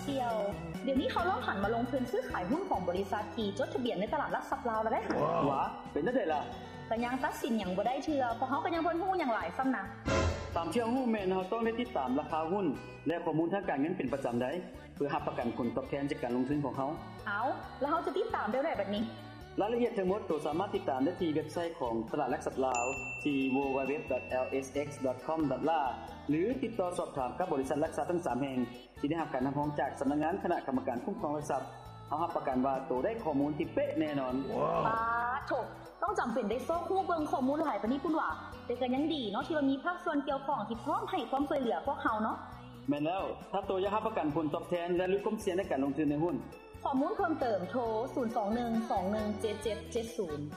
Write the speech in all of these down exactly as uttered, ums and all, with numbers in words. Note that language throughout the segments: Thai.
เสี่ยวเดี๋ยวนี้เขาเริ่มหันมาลงทุนซื้อขายหุ้นของบริษัทที่จดทะเบียนในตลาดหลักทรัพย์ลาวแล้วได้ค่ะหวาเป็นจังได๋ล่ะก็ยังตัดสินหยังบ่ได้เทื่อเพราะเฮาก็ยังบ่รู้หยังหลายซ้ำนะตามที่เฮาแม่นเฮาต้องได้ติดตามราคาหุ้นและข้อมูลทางการเงินเป็นประจำได้เพื่อรับประกันผลตอบแทนจากการลงทุนของเฮาเอาแล้วเฮาจะติดตามได้แบบนี้รายละเอียดทั้งหมดตัวสามารถติดตามได้ที่เว็บไซต์ของตลาดหลักทรัพย์ลาวที่ ดับเบิลยู ดับเบิลยู ดับเบิลยู ดอท แอล เอส เอ็กซ์ ดอท คอม ดอท แอล เอ หรือติดต่อสอบถามกับบริษัทหลักทรัพย์ทั้งสามแห่งที่ได้รับการนำรองจากสำนักงานคณะกรรมการคุ้มครองหลักทรัพย์เฮารับประกันว่าตัวได้ข้อมูลที่เป๊ะแน่นอนว้าวโถต้องจำเป็นได้ซอกฮู้เบิ่งข้อมูลหลายปานนี้พุ่นว่าแต่ก็ยังดีเนาะที่ว่ามีภาคส่วนเกี่ยวข้องที่พร้อมให้ความช่วยเหลือพวกเฮาเนาะแม่นแล้วถ้าตัวอยากรับประกันผลตอบแทนและลดความเสี่ยงในการลงทุนในหุ้นข้อมูลเพิ่มเติมโทรศูนย์ สอง หนึ่ง สอง หนึ่ง เจ็ด เจ็ด เจ็ด ศูนย์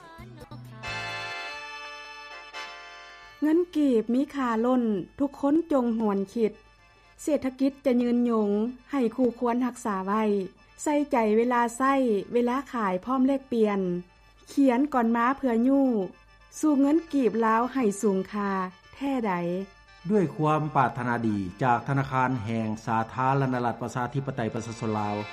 เงินกีบมีค่าล้นทุกคนจงหวนคิดเศรษฐกิจจะยืนยงให้คู่ควรรักษาไว้ใส่ใจเวลาใช้เวลาขายพร้อมแลกเปลี่ยนเขียนก่อนม้าเพื่อยู่สู่เงินกีบลาวให้สูงค่าแท้ใดด้วยความปรารถนาดีจากธนาคารแห่งสาธารณรัฐประชาธิปไตยประชาชนลาว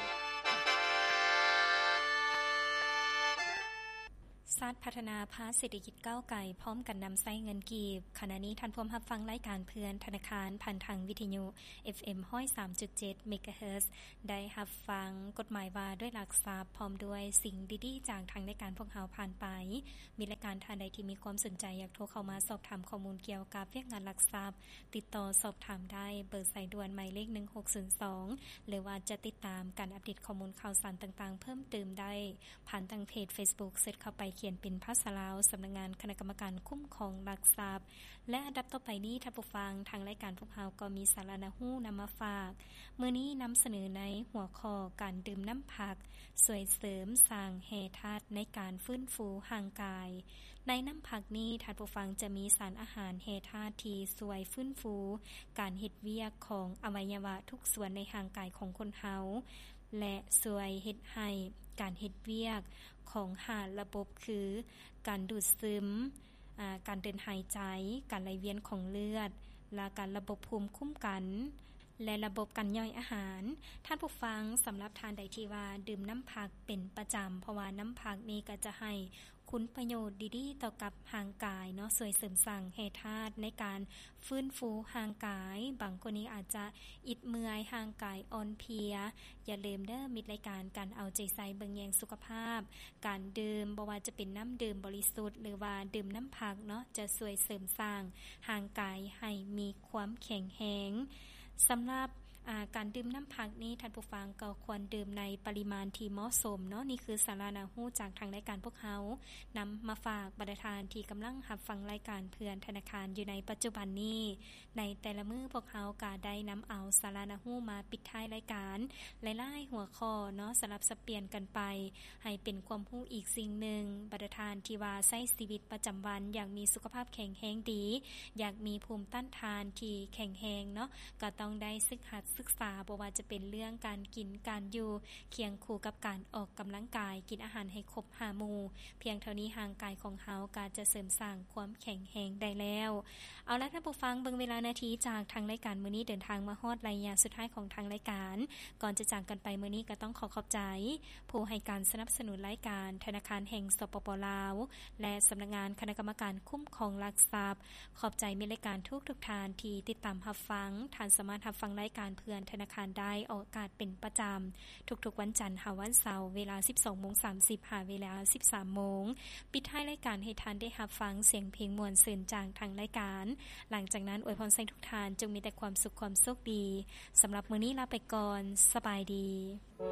ชาติพัฒนาภาคเศรษฐกิจก้าวไกลพร้อมกันนําใช้เงินกีบขณะนี้ท่านผู้รับฟังรายการเพื่อนธนาคารผ่านทางวิทยุ เอฟ เอ็ม หนึ่งศูนย์สามจุดเจ็ด เมกะเฮิรตซ์ ได้รับฟังกฎหมายว่าด้วยหลักทรัพย์พร้อมด้วยสิ่งดีๆจากทางรายการพวกเฮาผ่านไปมีรายการท่านใดที่มีความสนใจอยากโทรเข้ามาสอบถามข้อมูลเกี่ยวกับเวียกงานหลักทรัพย์ติดต่อสอบถามได้เบอร์สายด่วนหมายเลขหนึ่งหกศูนย์สองหรือว่าจะติดตามการอัปเดตข้อมูลข่าวสารต่างๆเพิ่มเติมได้ผ่านทางเพจ Facebook เสิร์ชเข้าไปเขียนเป็นภาษาลาวสำนักงานคณะกรรมการคุ้มครองหลักทรัพย์และอันดับต่อไปนี้ท่านผู้ฟังทางรายการพวกเฮาก็มีสาระน่ารู้นํามาฝากมื้อนี้นําเสนอในหัวข้อการดื่มน้ำผักสวยเสริมสร้างแห่ธาตุในการฟื้นฟูร่างกายในน้ำผักนี้ท่านผู้ฟังจะมีสารอาหารแห่ธาตุที่สวยฟื้นฟูการเฮ็ดเวียกของอวัยวะทุกส่วนในร่างกายของคนเฮาและสวยเฮ็ดให้การเฮ็ดเวียกของหาระบบคือการดูดซึมอ่าการเดินหายใจการไหลเวียนของเลือดและการระบบภูมิคุ้มกันและระบบการย่อยอาหารท่านผู้ฟังสำหรับทานใดที่ว่าดื่มน้ำผักเป็นประจำเพราะว่าน้ำผักนี้ก็จะให้คุณประโยชน์ดีๆต่อกับร่างกายเนาะช่วยเสริมสร้างแห่ธาตุในการฟื้นฟูร่างกายบางคนนี้อาจจะอิดเมื่อยร่างกายอ่อนเพลียอย่าลืมเด้อมิตรรายการการเอาใจใส่เบิ่งแยงสุขภาพการดื่มบ่ว่าจะเป็นน้ำดื่มบริสุทธิ์หรือว่าดื่มน้ำผักเนาะจะช่วยเสริมสร้างร่างกายให้มีความแข็งแรงสำหรับอ่าการดื่มน้ำผักนี้ท่านผู้ฟังก็ควรดื่มในปริมาณที่เหมาะสมเนาะนี่คือสาระน่ารู้จากทางรายการพวกเฮานํามาฝากบรรดาทานที่กําลังรับฟังรายการเพื่อนธนาคารอยู่ในปัจจุบันนี้ในแต่ละมื้อพวกเฮาก็ได้นําเอาสาระน่ารู้มาปิดท้ายรายการหลายๆหัวข้อเนาะสลับสับเปลี่ยนกันไปให้เป็นความรู้อีกสิ่งหนึ่งบรรดาทานที่ว่าใช้ชีวิตประจําวันอย่างมีสุขภาพแข็งแรงดีอยากมีภูมิต้านทานที่แข็งแรงเนาะก็ต้องได้ศึกษาศึกษาบ่ว่าจะเป็นเรื่องการกินการอยู่เคียงคู่กับการออกกําลังกายกินอาหารให้ครบห้าหมู่เพียงเท่านี้ร่างกายของเฮาก็จะเสริมสร้างความแข็งแรงได้แล้วเอาล่ะท่านผู้ฟังเบิ่งเวลานาทีจากทางรายการมื้อนี้เดินทางมาฮอดระยะสุดท้ายของทางรายการก่อนจะจากกันไปมื้อนี้ก็ต้องขอขอบใจผู้ให้การสนับสนุนรายการธนาคารแห่งสปป.ลาวและสำนักงานคณะกรรมการคุ้มครองหลักทรัพย์ขอบใจมิตรรายการทุกๆท่านที่ติดตามรับฟังท่านสามารถรับฟังรายการเพื่อนธนาคารได้ออกอากาศเป็นประจำทุกๆวันจันทร์หาวันเสาร์เวลา สิบสองโมงสามสิบ หาเวลา สิบสามโมงปิดท้ายรายการให้ท่านได้รับฟังเสียงเพลงม่วนซื่นจากทางรายการหลังจากนั้นอวยพรให้ทุกท่านจงมีแต่ความสุขความโชคดีสำหรับมื้อนี้ลาไปก่อนสบายดี